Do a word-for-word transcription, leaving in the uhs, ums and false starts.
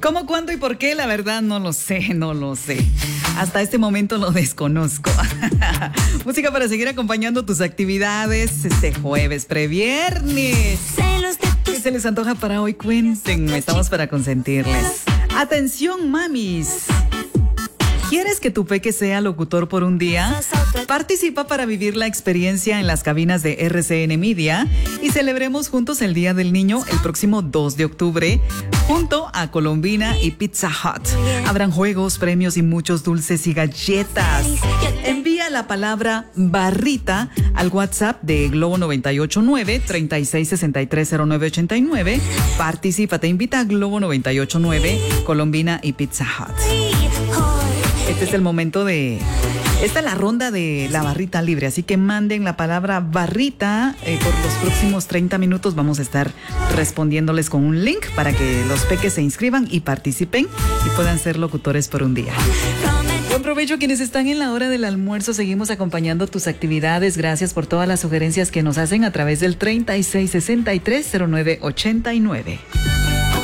¿Cómo, cuándo y por qué? La verdad no lo sé, no lo sé. Hasta este momento lo desconozco. Música para seguir acompañando tus actividades este jueves previernes. ¿Qué se les antoja para hoy? Cuéntenme, estamos para consentirles. Atención, mamis. ¿Quieres que tu peque sea locutor por un día? Participa para vivir la experiencia en las cabinas de R C N Media y celebremos juntos el Día del Niño el próximo dos de octubre junto a Colombina y Pizza Hut. Habrán juegos, premios y muchos dulces y galletas. Envía la palabra barrita al WhatsApp de Globo noventa y ocho nueve, treinta y seis sesenta y tres cero nueve ochenta y nueve. Participa, te invita a Globo noventa y ocho nueve, Colombina y Pizza Hut. Este es el momento de... Esta es la ronda de la barrita libre, así que manden la palabra barrita. Eh, por los próximos treinta minutos vamos a estar respondiéndoles con un link para que los peques se inscriban y participen y puedan ser locutores por un día. Buen provecho quienes están en la hora del almuerzo. Seguimos acompañando tus actividades. Gracias por todas las sugerencias que nos hacen a través del treinta y seis sesenta y tres cero nueve ochenta y nueve.